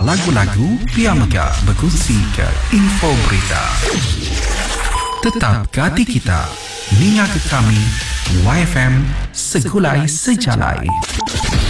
lagu-lagu Pia Mega berkongsi ke info berita. Tetap ke hati kita, ninga ke kami, YFM Segulai Sejalai.